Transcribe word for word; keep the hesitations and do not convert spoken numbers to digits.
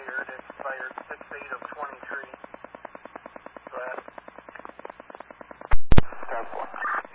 expired. It expired six eight of twenty-three. Go ahead. ten four.